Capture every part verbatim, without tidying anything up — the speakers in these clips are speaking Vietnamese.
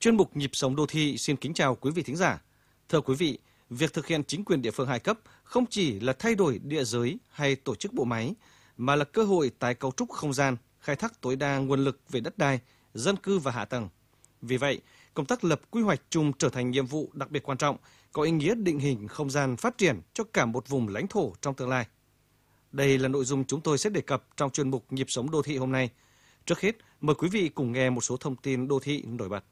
Chuyên mục Nhịp sống đô thị xin kính chào quý vị thính giả. Thưa quý vị, việc thực hiện chính quyền địa phương hai cấp không chỉ là thay đổi địa giới hay tổ chức bộ máy, mà là cơ hội tái cấu trúc không gian, khai thác tối đa nguồn lực về đất đai, dân cư và hạ tầng. Vì vậy, công tác lập quy hoạch chung trở thành nhiệm vụ đặc biệt quan trọng, có ý nghĩa định hình không gian phát triển cho cả một vùng lãnh thổ trong tương lai. Đây là nội dung chúng tôi sẽ đề cập trong chuyên mục Nhịp sống đô thị hôm nay. Trước hết, mời quý vị cùng nghe một số thông tin đô thị nổi bật.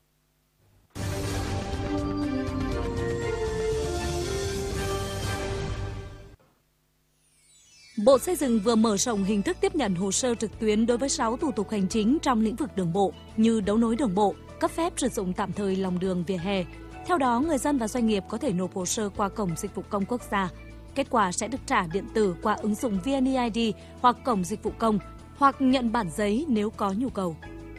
Bộ Xây dựng vừa mở rộng hình thức tiếp nhận hồ sơ trực tuyến đối với sáu thủ tục hành chính trong lĩnh vực đường bộ như đấu nối đường bộ, cấp phép sử dụng tạm thời lòng đường vỉa hè. Theo đó, người dân và doanh nghiệp có thể nộp hồ sơ qua Cổng Dịch vụ Công Quốc gia. Kết quả sẽ được trả điện tử qua ứng dụng vê en e i đê hoặc Cổng Dịch vụ Công, hoặc nhận bản giấy nếu có nhu cầu.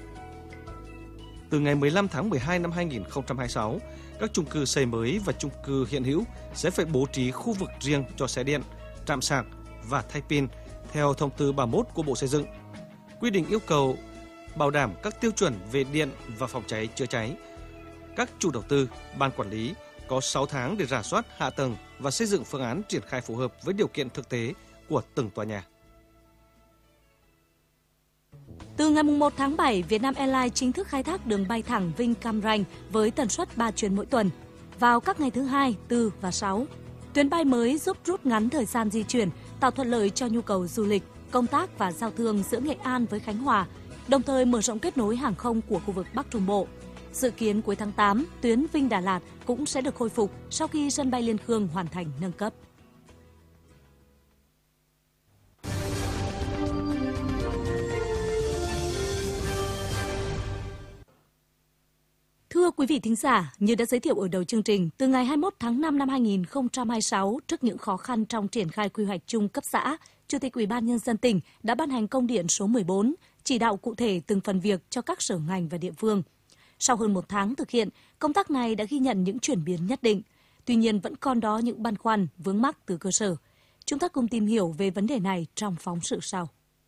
Từ ngày mười lăm tháng mười hai năm hai nghìn không trăm hai mươi sáu, các chung cư xây mới và chung cư hiện hữu sẽ phải bố trí khu vực riêng cho xe điện, trạm sạc và thay pin theo thông tư ba mươi mốt của Bộ Xây dựng. Quy định yêu cầu bảo đảm các tiêu chuẩn về điện và phòng cháy chữa cháy. Các chủ đầu tư, ban quản lý có sáu tháng để rà soát hạ tầng và xây dựng phương án triển khai phù hợp với điều kiện thực tế của từng tòa nhà. Từ ngày một tháng bảy, Vietnam Airlines chính thức khai thác đường bay thẳng Vinh Cam Ranh với tần suất ba chuyến mỗi tuần vào các ngày thứ hai, tư và sáu. Tuyến bay mới giúp rút ngắn thời gian di chuyển, tạo thuận lợi cho nhu cầu du lịch, công tác và giao thương giữa Nghệ An với Khánh Hòa, đồng thời mở rộng kết nối hàng không của khu vực Bắc Trung Bộ. Dự kiến cuối tháng tám, tuyến Vinh Đà Lạt cũng sẽ được khôi phục sau khi sân bay Liên Khương hoàn thành nâng cấp. Thưa quý vị thính giả, như đã giới thiệu ở đầu chương trình, từ ngày hai mươi mốt tháng năm năm hai nghìn không trăm hai mươi sáu, trước những khó khăn trong triển khai quy hoạch chung cấp xã, Chủ tịch Ủy ban Nhân dân tỉnh đã ban hành công điện số mười bốn, chỉ đạo cụ thể từng phần việc cho các sở ngành và địa phương. Sau hơn một tháng thực hiện, công tác này đã ghi nhận những chuyển biến nhất định. Tuy nhiên vẫn còn đó những băn khoăn, vướng mắc từ cơ sở. Chúng ta cùng tìm hiểu về vấn đề này trong phóng sự sau.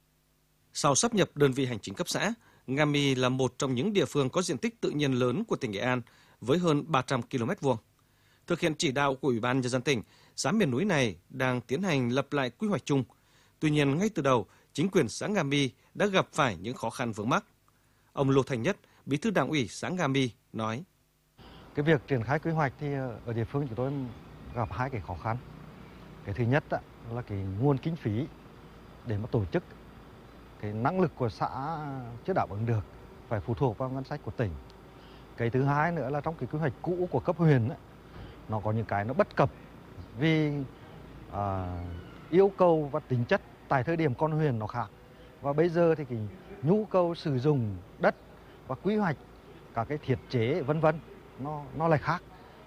Sau sáp nhập đơn vị hành chính cấp xã, Nga My là một trong những địa phương có diện tích tự nhiên lớn của tỉnh Nghệ An với hơn ba trăm ki lô mét vuông. Thực hiện chỉ đạo của Ủy ban Nhân dân tỉnh, xã miền núi này đang tiến hành lập lại quy hoạch chung. Tuy nhiên, ngay từ đầu, chính quyền xã Nga My đã gặp phải những khó khăn vướng mắc. Ông Lô Thành Nhất, Bí thư Đảng ủy xã Nga My nói: Cái việc triển khai quy hoạch thì ở địa phương chúng tôi gặp hai cái khó khăn. Cái thứ nhất là cái nguồn kinh phí để mà tổ chức. Cái năng lực của xã chưa đáp ứng được, phải phụ thuộc vào ngân sách của tỉnh. Cái thứ hai nữa là trong cái quy hoạch cũ của cấp huyện ấy, nó có những cái nó bất cập vì à, yêu cầu và tính chất tại thời điểm con huyện nó khác. Và bây giờ thì cái nhu cầu sử dụng đất và quy hoạch cả cái thiết chế vân vân nó nó lại khác.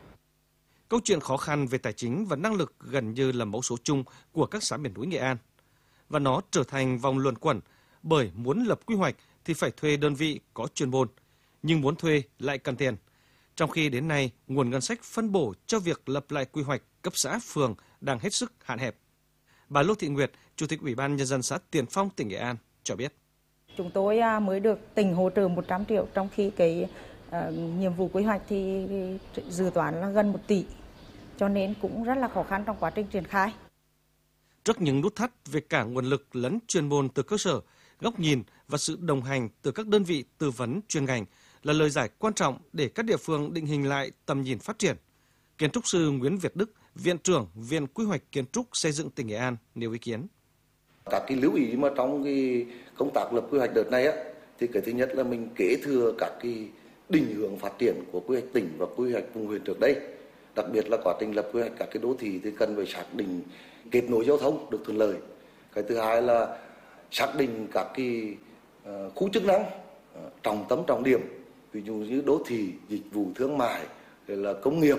Câu chuyện khó khăn về tài chính và năng lực gần như là mẫu số chung của các xã miền núi Nghệ An, và nó trở thành vòng luẩn quẩn. Bởi muốn lập quy hoạch thì phải thuê đơn vị có chuyên môn, nhưng muốn thuê lại cần tiền. Trong khi đến nay, nguồn ngân sách phân bổ cho việc lập lại quy hoạch cấp xã phường đang hết sức hạn hẹp. Bà Lô Thị Nguyệt, Chủ tịch Ủy ban Nhân dân xã Tiền Phong, tỉnh Nghệ An cho biết. Chúng tôi mới được tỉnh hỗ trợ một trăm triệu, trong khi cái uh, nhiệm vụ quy hoạch thì dự toán là gần một tỷ, cho nên cũng rất là khó khăn trong quá trình triển khai. Trước những nút thắt về cả nguồn lực lẫn chuyên môn từ cơ sở, góc nhìn và sự đồng hành từ các đơn vị tư vấn chuyên ngành là lời giải quan trọng để các địa phương định hình lại tầm nhìn phát triển. Kiến trúc sư Nguyễn Việt Đức, Viện trưởng Viện Quy hoạch Kiến trúc Xây dựng tỉnh Nghệ An nêu ý kiến. Các cái lưu ý mà trong cái công tác lập quy hoạch đợt này á, thì cái thứ nhất là mình kế thừa các cái định hướng phát triển của quy hoạch tỉnh và quy hoạch vùng huyện trước đây. Đặc biệt là quá trình lập quy hoạch các cái đô thị thì cần phải xác định kết nối giao thông được thuận lợi. Cái thứ hai là xác định các cái uh, khu chức năng uh, trọng tâm trọng điểm, ví dụ như đô thị, dịch vụ thương mại, hay là công nghiệp,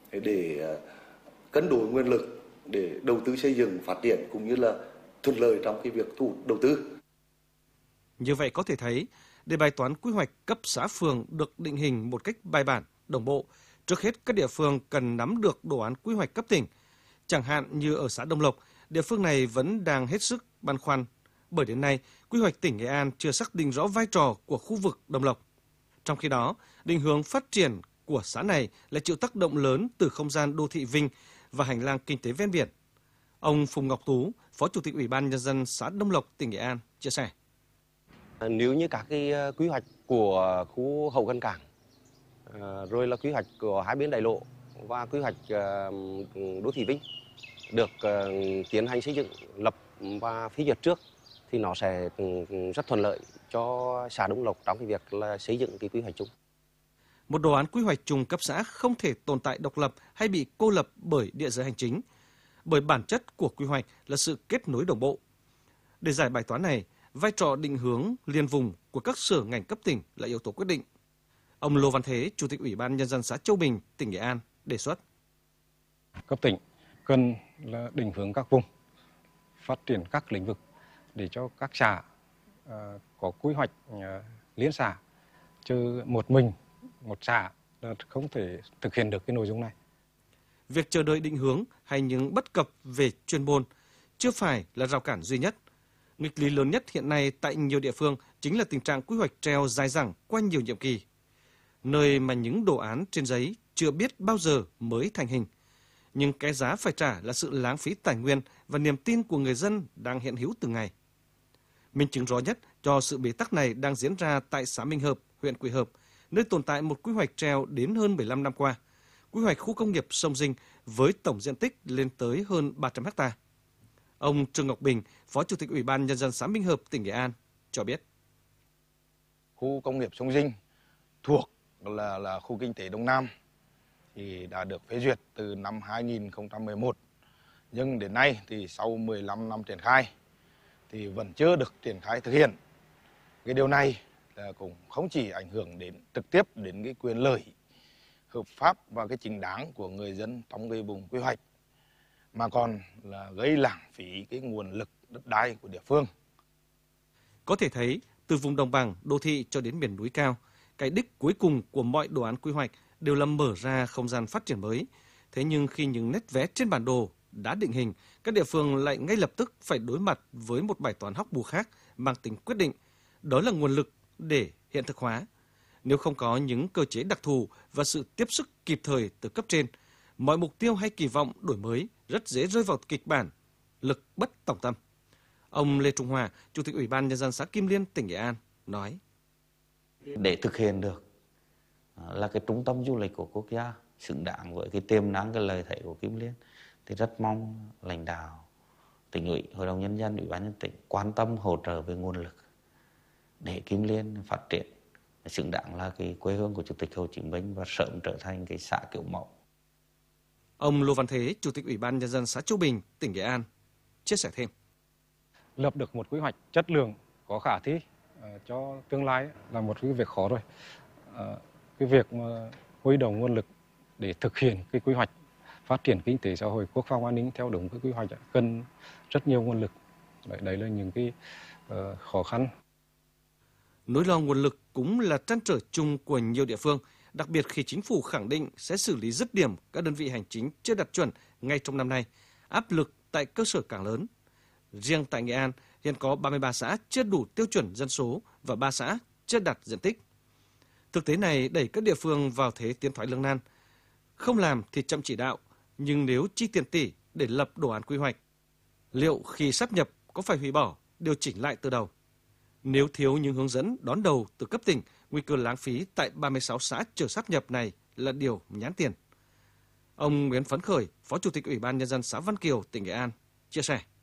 để uh, cân đối nguyên lực để đầu tư xây dựng phát triển cũng như là thuận lợi trong cái việc thu hút đầu tư. Như vậy có thể thấy, để bài toán quy hoạch cấp xã phường được định hình một cách bài bản, đồng bộ, trước hết các địa phương cần nắm được đồ án quy hoạch cấp tỉnh. Chẳng hạn như ở xã Đông Lộc, địa phương này vẫn đang hết sức băn khoăn, bởi đến nay quy hoạch tỉnh Nghệ An chưa xác định rõ vai trò của khu vực Đông Lộc. Trong khi đó, định hướng phát triển của xã này lại chịu tác động lớn từ không gian đô thị Vinh và hành lang kinh tế ven biển. Ông Phùng Ngọc Tú, Phó Chủ tịch Ủy ban Nhân dân xã Đông Lộc, tỉnh Nghệ An chia sẻ. Nếu như các cái quy hoạch của khu hậu gần cảng, rồi là quy hoạch của hai bên đại lộ và quy hoạch đô thị Vinh được tiến hành xây dựng, lập và phê duyệt trước thì nó sẽ rất thuận lợi cho xã Đông Lộc trong cái việc là xây dựng cái quy hoạch chung. Một đồ án quy hoạch chung cấp xã không thể tồn tại độc lập hay bị cô lập bởi địa giới hành chính, bởi bản chất của quy hoạch là sự kết nối đồng bộ. Để giải bài toán này, vai trò định hướng liên vùng của các sở ngành cấp tỉnh là yếu tố quyết định. Ông Lô Văn Thế, Chủ tịch Ủy ban Nhân dân xã Châu Bình, tỉnh Nghệ An đề xuất. Cấp tỉnh cần là định hướng các vùng, phát triển các lĩnh vực để cho các xã uh, có quy hoạch uh, liên xã, chứ một mình, một xã là không thể thực hiện được cái nội dung này. Việc chờ đợi định hướng hay những bất cập về chuyên môn chưa phải là rào cản duy nhất. Nghịch lý lớn nhất hiện nay tại nhiều địa phương chính là tình trạng quy hoạch treo dài dẳng qua nhiều nhiệm kỳ, nơi mà những đồ án trên giấy chưa biết bao giờ mới thành hình. Nhưng cái giá phải trả là sự lãng phí tài nguyên và niềm tin của người dân đang hiện hữu từng ngày. Minh chứng rõ nhất cho sự bế tắc này đang diễn ra tại xã Minh Hợp, huyện Quỳ Hợp, nơi tồn tại một quy hoạch treo đến hơn mười lăm năm qua. Quy hoạch khu công nghiệp Sông Dinh với tổng diện tích lên tới hơn ba trăm ha. Ông Trương Ngọc Bình, Phó Chủ tịch Ủy ban Nhân dân xã Minh Hợp, tỉnh Nghệ An cho biết. Khu công nghiệp Sông Dinh thuộc là, là khu kinh tế Đông Nam thì đã được phê duyệt từ năm hai nghìn không trăm mười một. Nhưng đến nay thì sau mười lăm năm triển khai thì vẫn chưa được triển khai thực hiện. Cái điều này là cũng không chỉ ảnh hưởng đến trực tiếp đến cái quyền lợi hợp pháp và cái chính đáng của người dân trong cái vùng quy hoạch, mà còn là gây lãng phí cái nguồn lực đất đai của địa phương. Có thể thấy, từ vùng đồng bằng, đô thị cho đến miền núi cao, cái đích cuối cùng của mọi đồ án quy hoạch đều là mở ra không gian phát triển mới. Thế nhưng khi những nét vẽ trên bản đồ đã định hình, các địa phương lại ngay lập tức phải đối mặt với một bài toán hóc búa khác mang tính quyết định, đó là nguồn lực để hiện thực hóa. Nếu không có những cơ chế đặc thù và sự tiếp sức kịp thời từ cấp trên, mọi mục tiêu hay kỳ vọng đổi mới rất dễ rơi vào kịch bản lực bất tòng tâm. Ông Lê Trung Hòa, Chủ tịch Ủy ban Nhân dân xã Kim Liên, tỉnh Nghệ An nói. Để thực hiện được là cái trung tâm du lịch của quốc gia xứng đáng với cái tiềm năng, cái lợi thế của Kim Liên, thì rất mong lãnh đạo tỉnh ủy, Hội đồng Nhân dân, Ủy ban nhân tỉnh quan tâm hỗ trợ về nguồn lực để Kim Liên phát triển xứng đáng là cái quê hương của Chủ tịch Hồ Chí Minh và sớm trở thành cái xã kiểu mẫu. Ông Lô Văn Thế, Chủ tịch Ủy ban Nhân dân xã Châu Bình, tỉnh Nghệ An chia sẻ thêm. Lập được một quy hoạch chất lượng có khả thi uh, cho tương lai là một cái việc khó rồi. Uh, cái việc mà huy động nguồn lực để thực hiện cái quy hoạch phát triển kinh tế xã hội, quốc phòng an ninh theo đúng cái quy hoạch cần rất nhiều nguồn lực. Đấy, đấy là những cái uh, khó khăn. Nỗi lo nguồn lực cũng là trăn trở chung của nhiều địa phương, đặc biệt khi chính phủ khẳng định sẽ xử lý dứt điểm các đơn vị hành chính chưa đạt chuẩn ngay trong năm nay, áp lực tại cơ sở càng lớn. Riêng tại Nghệ An, hiện có ba mươi ba xã chưa đủ tiêu chuẩn dân số và ba xã chưa đạt diện tích. Thực tế này đẩy các địa phương vào thế tiến thoái lưỡng nan. Không làm thì chậm chỉ đạo, nhưng nếu chi tiền tỷ để lập đồ án quy hoạch, liệu khi sáp nhập có phải hủy bỏ, điều chỉnh lại từ đầu? Nếu thiếu những hướng dẫn đón đầu từ cấp tỉnh, nguy cơ lãng phí tại ba mươi sáu xã chưa sáp nhập này là điều nhãn tiền. Ông Nguyễn Phấn Khởi, Phó Chủ tịch Ủy ban Nhân dân xã Văn Kiều, tỉnh Nghệ An chia sẻ.